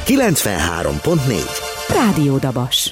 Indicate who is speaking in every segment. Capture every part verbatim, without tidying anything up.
Speaker 1: kilencvenhárom pont négy.
Speaker 2: Rádió Dabas.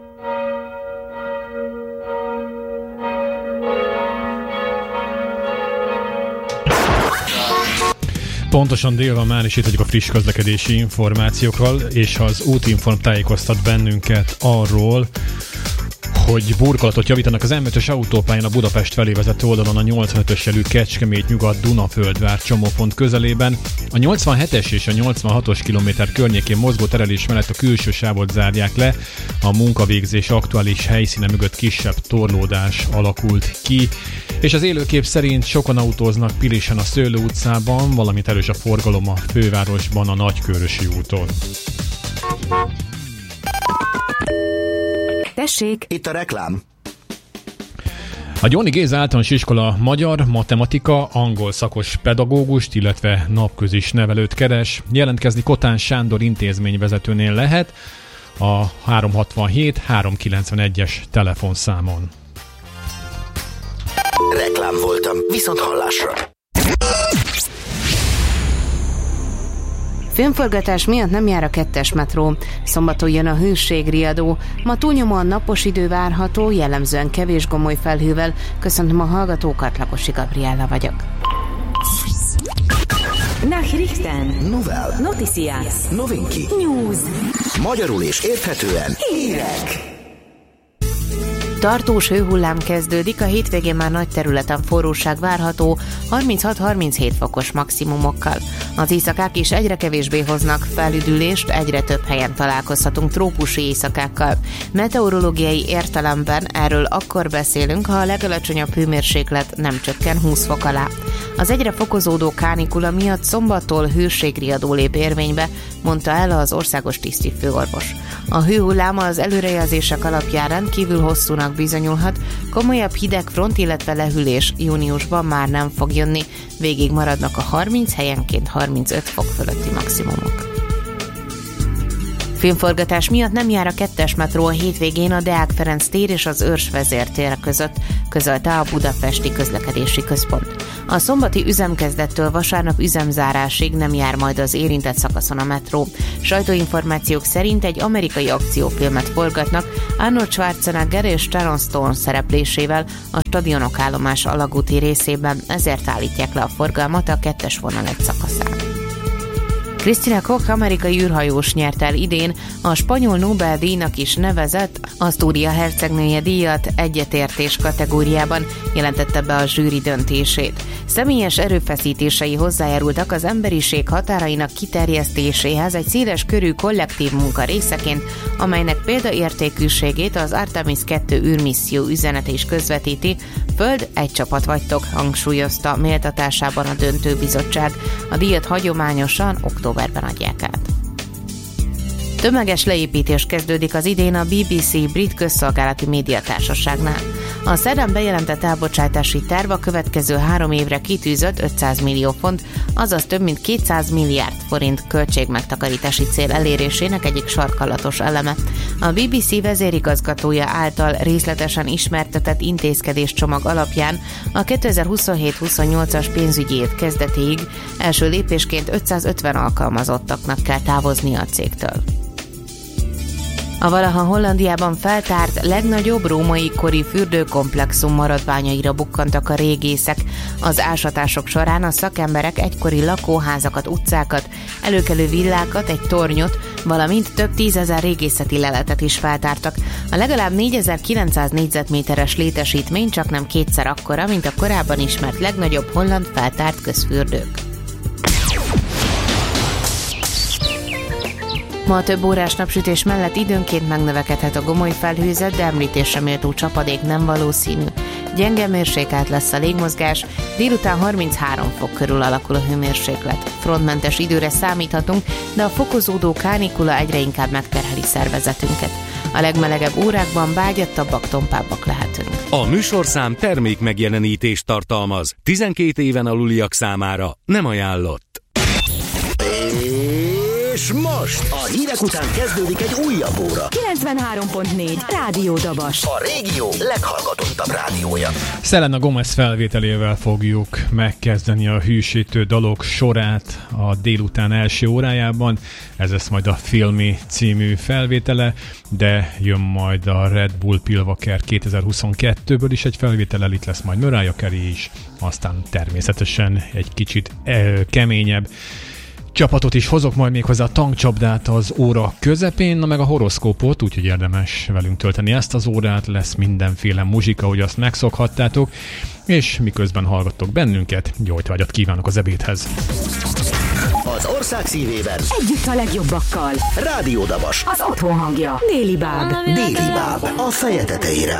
Speaker 3: Pontosan dél van már, és itt vagyok a friss közlekedési információkkal, és az Útinform tájékoztat bennünket arról, hogy burkolatot javítanak az M ötös autópályán a Budapest felé vezető oldalon a nyolcvanötös jelű Kecskemét-Nyugat-Dunaföldvár csomópont közelében. A nyolcvanhetes és a nyolcvanhatos kilométer környékén mozgó terelés mellett a külső sávot zárják le, a munkavégzés aktuális helyszíne mögött kisebb torlódás alakult ki. És az élőkép szerint sokan autóznak Pilisen a Szőlő utcában, valamint erős a forgalom a fővárosban a Nagykőrösi úton.
Speaker 2: Tessék!
Speaker 1: Itt a reklám.
Speaker 3: A Gyóni Géza Általános Iskola magyar, matematika, angol szakos pedagógust, illetve napközis nevelőt keres. Jelentkezni Kotán Sándor intézményvezetőnél lehet a háromszázhatvanhét háromszázkilencvenegyes telefonszámon.
Speaker 1: Reklám voltam, viszont hallásra.
Speaker 4: Filmforgatás miatt nem jár a kettes metró. Szombaton jön a hőségriadó. Ma túlnyomóan napos idő várható, jellemzően kevés gomoly felhővel. Köszöntöm a hallgatókat, Lakosi Gabriella vagyok.
Speaker 2: Nachrichten.
Speaker 1: Novel.
Speaker 2: Noticias.
Speaker 1: Novinki.
Speaker 2: News.
Speaker 1: Magyarul és érthetően.
Speaker 2: Hírek.
Speaker 4: Tartós hőhullám kezdődik, a hétvégén már nagy területen forróság várható, harminchat-harminchét fokos maximumokkal. Az éjszakák is egyre kevésbé hoznak felüdülést, egyre több helyen találkozhatunk trópusi éjszakákkal. Meteorológiai értelemben erről akkor beszélünk, ha a legalacsonyabb hőmérséklet nem csökken húsz fok alá. Az egyre fokozódó kánikula miatt szombattól hőségriadó lép érvénybe, mondta el az országos tisztifőorvos. A hőhullám az előrejelzések alapján rendkívül hosszúnak bizonyulhat, komolyabb hidegfront, illetve lehűlés júniusban már nem fog jönni, végig maradnak a harminc, helyenként harmincöt fok fölötti maximumok. Filmforgatás miatt nem jár a kettes metró a hétvégén a Deák Ferenc tér és az Őrs vezértér között, közölte a Budapesti Közlekedési Központ. A szombati üzemkezdettől vasárnap üzemzárásig nem jár majd az érintett szakaszon a metró. Sajtóinformációk szerint egy amerikai akciófilmet forgatnak Arnold Schwarzenegger és Sharon Stone szereplésével a Stadionok állomás alagúti részében, ezért állítják le a forgalmat a kettes vonal egy szakaszán. Christina Koch amerikai űrhajós nyert el idén a spanyol Nobel-díjnak is nevezett Astúria hercegnője díjat egyetértés kategóriában, jelentette be a zsűri döntését. Személyes erőfeszítései hozzájárultak az emberiség határainak kiterjesztéséhez egy széles körű kollektív munka részeként, amelynek példaértékűségét az Artemis kettő űrmisszió üzenete is közvetíti. Föld, egy csapat vagytok, hangsúlyozta méltatásában a döntőbizottság. A díjat hagyományosan októberben adják át. Tömeges leépítés kezdődik az idén a bé bé cé brit közszolgálati médiatársaságnál. A szerdán bejelentett elbocsátási terv a következő három évre kitűzött ötszáz millió font, azaz több mint kétszáz milliárd forint költségmegtakarítási cél elérésének egyik sarkalatos eleme. A bé bé cé vezérigazgatója által részletesen ismertetett intézkedéscsomag alapján a kétezer-huszonhét-huszonnyolcas pénzügyi év kezdetéig első lépésként ötszázötven alkalmazottaknak kell távozni a cégtől. A valaha Hollandiában feltárt legnagyobb római kori fürdőkomplexum maradványaira bukkantak a régészek. Az ásatások során a szakemberek egykori lakóházakat, utcákat, előkelő villákat, egy tornyot, valamint több tízezer régészeti leletet is feltártak. A legalább négyezer-kilencszáz négyzetméteres létesítmény csaknem kétszer akkora, mint a korábban ismert legnagyobb holland feltárt közfürdők. Ma a több órás napsütés mellett időnként megnövekedhet a gomoly felhőzet, de említésre méltó csapadék nem valószínű. Gyenge mérsékelt lesz a légmozgás, délután harminchárom fok körül alakul a hőmérséklet. Frontmentes időre számíthatunk, de a fokozódó kánikula egyre inkább megterheli szervezetünket. A legmelegebb órákban bágyattabbak, tompábbak lehetünk.
Speaker 5: A műsorszám termék megjelenítést tartalmaz. tizenkét éven aluliak számára nem ajánlott.
Speaker 1: És És most a hírek után kezdődik egy újabb óra.
Speaker 2: kilencvenhárom pont négy Rádió Dabas.
Speaker 1: A régió leghallgatottabb rádiója.
Speaker 3: Selena Gomez felvételével fogjuk megkezdeni a hűsítő dalok sorát a délután első órájában. Ez lesz majd a Filmi című felvétele, de jön majd a Red Bull Pilvaker kétezer-huszonkettőből is egy felvétele, itt lesz majd Mariah Carey is, aztán természetesen egy kicsit e, keményebb csapatot is hozok majd még hozzá, a tankcsapdát az óra közepén, na meg a horoszkópot, úgyhogy érdemes velünk tölteni ezt az órát, lesz mindenféle muzsika, hogy azt megszokhattátok, és miközben hallgattok bennünket, jó étvágyat kívánok az ebédhez!
Speaker 1: Az ország szívében
Speaker 2: Együtt a legjobbakkal.
Speaker 1: Rádió Dabas.
Speaker 2: Az otthon hangja. Déli Báb.
Speaker 1: Déli Báb. A feje tetejére